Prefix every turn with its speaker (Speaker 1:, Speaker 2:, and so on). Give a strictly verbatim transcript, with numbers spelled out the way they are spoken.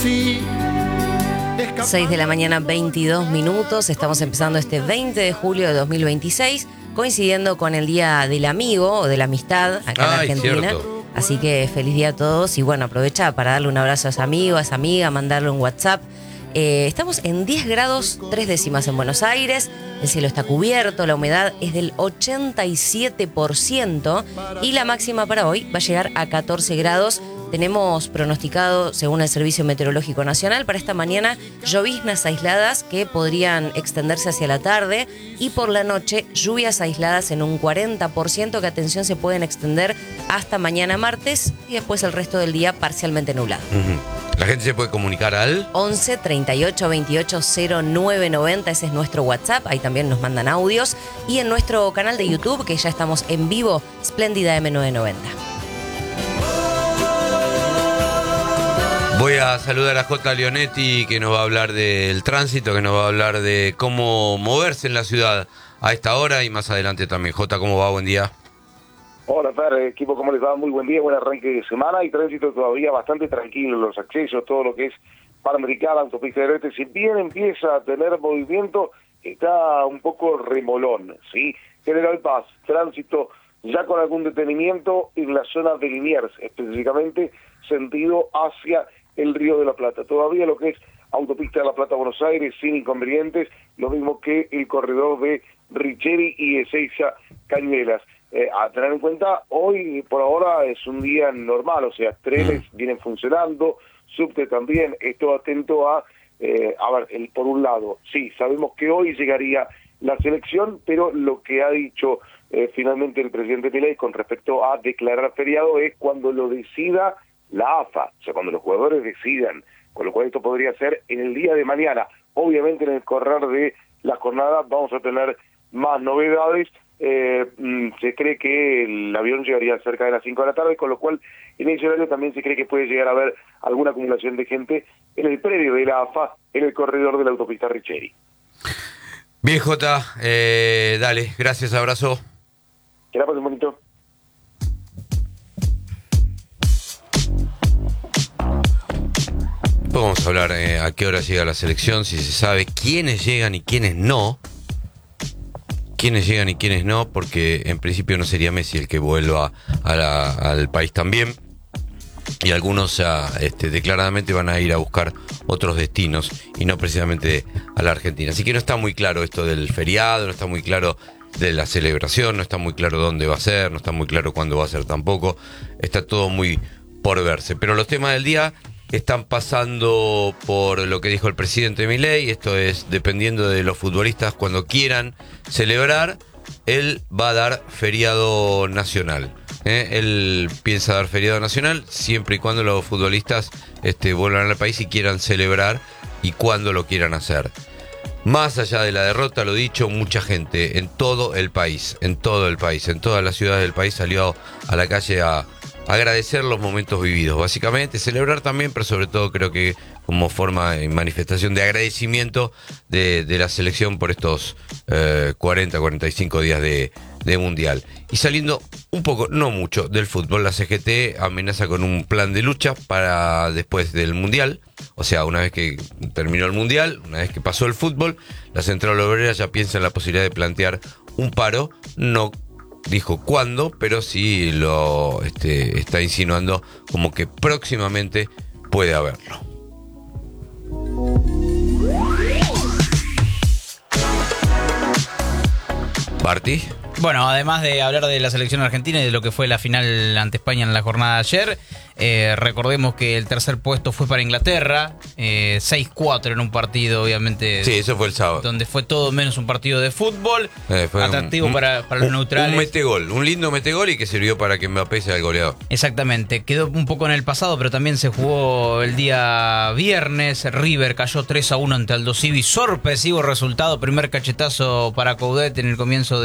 Speaker 1: seis de la mañana, veintidós minutos. Estamos empezando este veinte de julio de dos mil veintiséis, coincidiendo con el Día del Amigo o de la Amistad acá en
Speaker 2: Ay,
Speaker 1: Argentina.
Speaker 2: cierto.
Speaker 1: Así que feliz día a todos y bueno, aprovecha para darle un abrazo a ese amigo, a esa amiga, mandarle un WhatsApp. Eh, estamos en diez grados tres décimas en Buenos Aires, el cielo está cubierto, la humedad es del ochenta y siete por ciento y la máxima para hoy va a llegar a catorce grados. Tenemos pronosticado, según el Servicio Meteorológico Nacional, para esta mañana lloviznas aisladas que podrían extenderse hacia la tarde y por la noche lluvias aisladas en un cuarenta por ciento que, atención, se pueden extender hasta mañana martes y después el resto del día parcialmente nublado.
Speaker 2: Uh-huh. La gente se puede comunicar al
Speaker 1: once, treinta y ocho, veintiocho, cero nueve noventa, ese es nuestro WhatsApp, ahí también nos mandan audios. Y en nuestro canal de YouTube, que ya estamos en vivo, Spléndida eme novecientos noventa.
Speaker 2: Voy a saludar a J. Leonetti, que nos va a hablar del tránsito, que nos va a hablar de cómo moverse en la ciudad a esta hora y más adelante también. J, ¿cómo va? Buen día.
Speaker 3: Hola, Fer, equipo, ¿cómo les va? Muy buen día, buen arranque de semana y tránsito todavía bastante tranquilo, los accesos, todo lo que es Panamericana, Autopista del Este, si bien empieza a tener movimiento, está un poco remolón, ¿sí? General Paz, tránsito ya con algún detenimiento en la zona de Liniers, específicamente sentido hacia el Río de la Plata. Todavía lo que es Autopista de la Plata-Buenos Aires sin inconvenientes, lo mismo que el corredor de Richeri y Ezeiza-Cañuelas. Eh, a tener en cuenta, hoy por ahora es un día normal, o sea, trenes mm. vienen funcionando, subte también, estoy atento a, eh, a ver, el, por un lado, sí, sabemos que hoy llegaría la selección, pero lo que ha dicho eh, finalmente el presidente Milei con respecto a declarar feriado es cuando lo decida la A F A, o sea, cuando los jugadores decidan, con lo cual esto podría ser en el día de mañana. Obviamente en el correr de la jornada vamos a tener más novedades. Eh, se cree que el avión llegaría cerca de las cinco de la tarde, con lo cual en ese horario también se cree que puede llegar a haber alguna acumulación de gente en el predio de la A F A, en el corredor de la autopista Richeri.
Speaker 2: Bien, Jota, eh, dale, gracias, abrazo.
Speaker 3: Que la pasen bonito.
Speaker 2: Después vamos a hablar eh, a qué hora llega la selección, si se sabe quiénes llegan y quiénes no. Quiénes llegan y quiénes no, porque en principio no sería Messi el que vuelva a la, al país también. Y algunos ya este, declaradamente van a ir a buscar otros destinos y no precisamente a la Argentina. Así que no está muy claro esto del feriado, no está muy claro de la celebración, no está muy claro dónde va a ser, no está muy claro cuándo va a ser tampoco. Está todo muy por verse. Pero los temas del día están pasando por lo que dijo el presidente Milei. Esto es, dependiendo de los futbolistas, cuando quieran celebrar, él va a dar feriado nacional. ¿eh? Él piensa dar feriado nacional siempre y cuando los futbolistas este, vuelvan al país y quieran celebrar y cuando lo quieran hacer. Más allá de la derrota, lo dicho, mucha gente en todo el país, en todo el país, en todas las ciudades del país salió a la calle a agradecer los momentos vividos, básicamente, celebrar también, pero sobre todo creo que como forma y manifestación de agradecimiento de, de la selección por estos eh, cuarenta, cuarenta y cinco días de, de Mundial. Y saliendo un poco, no mucho, del fútbol, la C G T amenaza con un plan de lucha para después del Mundial, o sea, una vez que terminó el Mundial, una vez que pasó el fútbol, la Central Obrera ya piensa en la posibilidad de plantear un paro, no dijo cuándo, pero sí lo este, está insinuando como que próximamente puede haberlo. Barty.
Speaker 4: Bueno, además de hablar de la selección argentina y de lo que fue la final ante España en la jornada de ayer, eh, recordemos que el tercer puesto fue para Inglaterra, eh, seis cuatro en un partido, obviamente.
Speaker 2: Sí, eso fue el sábado.
Speaker 4: Donde fue todo menos un partido de fútbol,
Speaker 2: eh, fue
Speaker 4: atractivo
Speaker 2: un,
Speaker 4: para, para los
Speaker 2: un,
Speaker 4: neutrales.
Speaker 2: Un metegol, un lindo metegol y que sirvió para que Mbappé sea el goleador.
Speaker 4: Exactamente, quedó un poco en el pasado, pero también se jugó el día viernes. River cayó tres a uno ante Aldo Civi, sorpresivo resultado, primer cachetazo para Coudet en el comienzo de